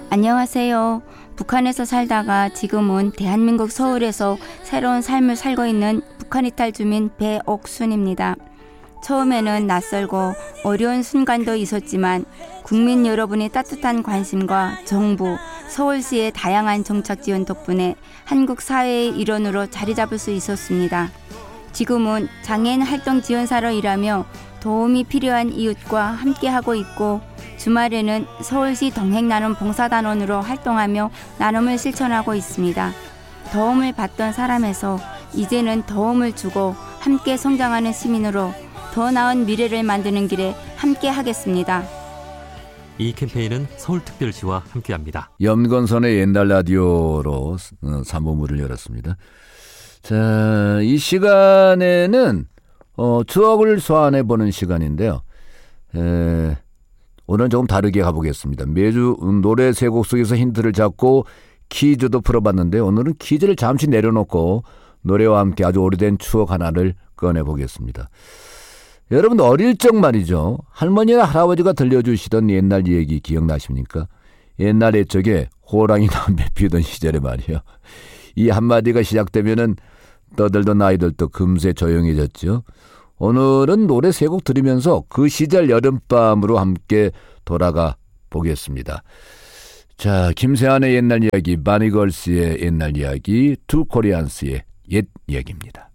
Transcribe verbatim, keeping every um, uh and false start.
안녕하세요. 북한에서 살다가 지금은 대한민국 서울에서 새로운 삶을 살고 있는 북한 이탈 주민 배옥순입니다. 처음에는 낯설고 어려운 순간도 있었지만 국민 여러분의 따뜻한 관심과 정부, 서울시의 다양한 정책 지원 덕분에 한국 사회의 일원으로 자리 잡을 수 있었습니다. 지금은 장애인 활동 지원사로 일하며 도움이 필요한 이웃과 함께하고 있고 주말에는 서울시 동행나눔 봉사단원으로 활동하며 나눔을 실천하고 있습니다. 도움을 받던 사람에서 이제는 도움을 주고 함께 성장하는 시민으로 더 나은 미래를 만드는 길에 함께 하겠습니다. 이 캠페인은 서울특별시와 함께합니다. 염건선의 옛날 라디오로 삼 부문을 열었습니다. 자, 이 시간에는 어, 추억을 소환해보는 시간인데요. 에, 오늘은 조금 다르게 가보겠습니다. 매주 노래 세 곡 속에서 힌트를 잡고 퀴즈도 풀어봤는데 오늘은 퀴즈를 잠시 내려놓고 노래와 함께 아주 오래된 추억 하나를 꺼내보겠습니다. 여러분 어릴 적 말이죠. 할머니나 할아버지가 들려주시던 옛날 얘기 기억나십니까? 옛날 옛적에 호랑이 담배 피우던 시절에 말이요. 이 한마디가 시작되면은 떠들던 아이들도 금세 조용해졌죠. 오늘은 노래 세 곡 들으면서 그 시절 여름밤으로 함께 돌아가 보겠습니다. 자, 김세환의 옛날 이야기, 바니걸스의 옛날 이야기, 투 코리안스의 옛 얘기입니다.